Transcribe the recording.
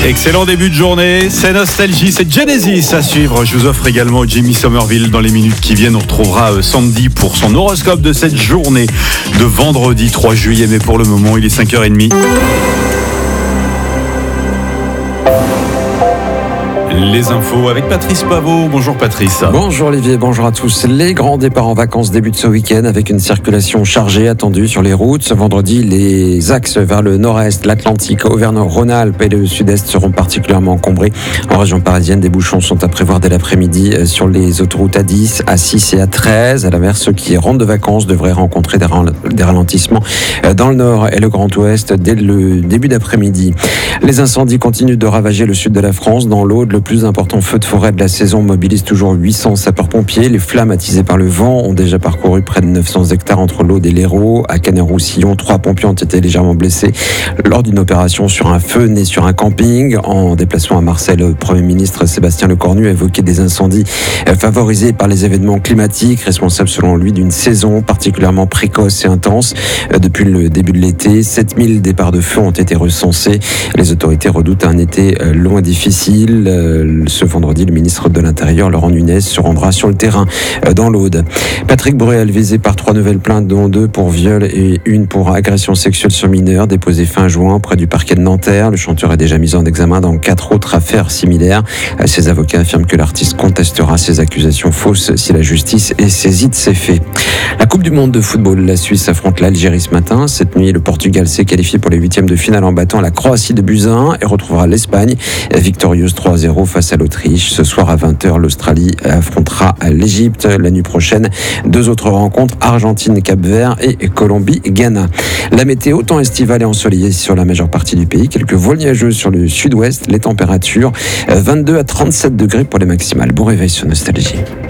Excellent début de journée, c'est Nostalgie, c'est Genesis à suivre. Je vous offre également Jimmy Somerville dans les minutes qui viennent. On retrouvera Sandy pour son horoscope de cette journée de vendredi 3 juillet. Mais pour le moment, il est 5h30. Les infos avec Patrice Pavot. Bonjour Patrice. Bonjour Olivier, bonjour à tous. Les grands départs en vacances débutent ce week-end avec une circulation chargée attendue sur les routes. Ce vendredi, les axes vers le nord-est, l'Atlantique, Auvergne-Rhône-Alpes et le sud-est seront particulièrement encombrés. En région parisienne, des bouchons sont à prévoir dès l'après-midi sur les autoroutes A10, A6 et A13. À l'inverse, ceux qui rentrent de vacances devraient rencontrer des ralentissements dans le nord et le Grand Ouest dès le début d'après-midi. Les incendies continuent de ravager le sud de la France. Dans l'Aude, le plus important feu de forêt de la saison mobilise toujours 800 sapeurs-pompiers. Les flammes attisées par le vent ont déjà parcouru près de 900 hectares entre l'Aude et l'Hérault. À Canet-Roussillon, 3 pompiers ont été légèrement blessés lors d'une opération sur un feu né sur un camping. En déplacement à Marseille, le Premier ministre Sébastien Lecornu a évoqué des incendies favorisés par les événements climatiques, responsables selon lui d'une saison particulièrement précoce et intense. Depuis le début de l'été, 7000 départs de feu ont été recensés. Les autorités redoutent un été long et difficile. Ce vendredi, le ministre de l'Intérieur, Laurent Nunez, se rendra sur le terrain dans l'Aude. Patrick Bruel, visé par 3 nouvelles plaintes, dont 2 pour viol et 1 pour agression sexuelle sur mineur, déposées fin juin près du parquet de Nanterre. Le chanteur est déjà mis en examen dans 4 autres affaires similaires. Ses avocats affirment que l'artiste contestera ces accusations fausses si la justice est saisie de ces faits. La Coupe du Monde de football, la Suisse affronte l'Algérie ce matin. Cette nuit, le Portugal s'est qualifié pour les 8e de finale en battant la Croatie de buts à 1 et retrouvera l'Espagne victorieuse 3-0 face à l'Autriche. Ce soir à 20h, l'Australie affrontera l'Égypte. La nuit prochaine, 2 autres rencontres, Argentine, Cap-Vert et Colombie-Ghana. La météo, temps estival et ensoleillé sur la majeure partie du pays. Quelques vols nuageux sur le sud-ouest. Les températures, 22 à 37 degrés pour les maximales. Bon réveil sur Nostalgie.